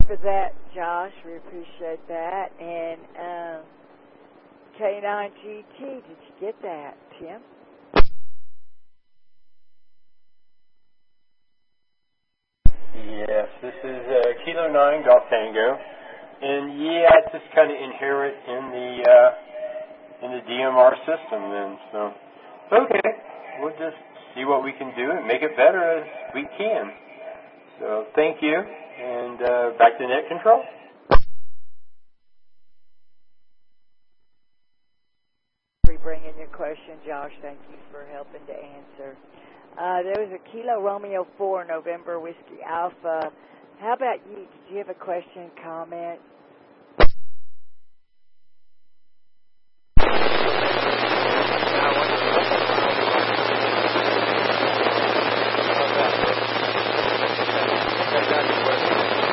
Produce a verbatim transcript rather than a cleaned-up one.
for that, Josh. We appreciate that. And um, K nine G T, did you get that, Tim? Yes, this is uh, Kilo nine Golf Tango. And yeah, it's just kind of inherent in the uh, in the D M R system then. So, okay, we'll just see what we can do and make it better as we can. So thank you, and uh, back to net control. We bring in your question, Josh. Thank you for helping to answer. Uh, there was a Kilo Romeo four November Whiskey Alpha. How about you? Did you have a question, comment?